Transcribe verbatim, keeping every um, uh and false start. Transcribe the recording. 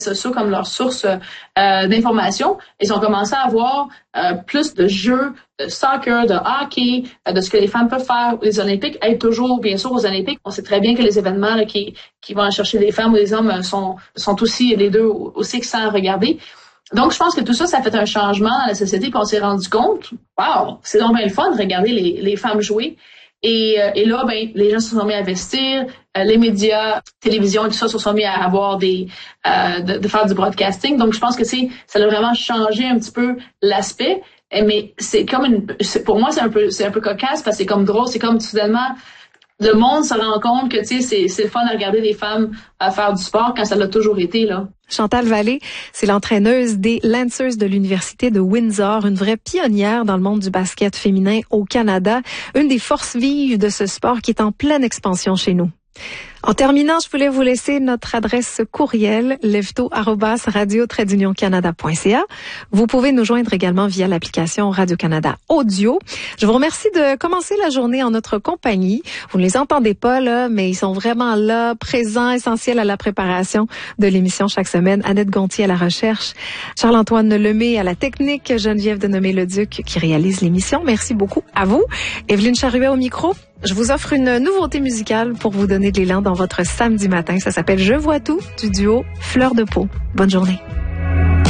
sociaux comme leur source euh, d'information. Ils ont commencé à avoir euh, plus de jeux de soccer, de hockey, euh, de ce que les femmes peuvent faire. Les Olympiques aident toujours, bien sûr, aux Olympiques. On sait très bien que les événements là, qui, qui vont chercher les femmes ou les hommes sont, sont aussi, les deux, aussi excellents à regarder. Donc, je pense que tout ça, ça fait un changement dans la société, puis on s'est rendu compte, wow, c'est donc bien le fun de regarder les, les femmes jouer. Et, euh, et là, ben, les gens se sont mis à investir, euh, les médias, télévision et tout ça se sont mis à avoir des, euh, de, de faire du broadcasting. Donc, je pense que c'est, ça a vraiment changé un petit peu l'aspect. Mais c'est comme une, c'est, pour moi, c'est un peu, c'est un peu cocasse parce que c'est comme drôle, c'est comme soudainement, le monde se rend compte que, tu sais, c'est, c'est le fun de regarder des femmes à faire du sport quand ça l'a toujours été, là. Chantal Vallée, c'est l'entraîneuse des Lancers de l'Université de Windsor, une vraie pionnière dans le monde du basket féminin au Canada, une des forces vives de ce sport qui est en pleine expansion chez nous. En terminant, je voulais vous laisser notre adresse courriel levto arobase radio trait d'union canada point c a. Vous pouvez nous joindre également via l'application Radio-Canada Audio. Je vous remercie de commencer la journée en notre compagnie. Vous ne les entendez pas là, mais ils sont vraiment là, présents, essentiels à la préparation de l'émission chaque semaine. Annette Gontier à la recherche, Charles-Antoine Lemay à la technique, Geneviève Denomé-Leduc qui réalise l'émission. Merci beaucoup à vous. Evelyne Charuet au micro. Je vous offre une nouveauté musicale pour vous donner de l'élan dans votre samedi matin. Ça s'appelle Je vois tout du duo Fleur de Peau. Bonne journée.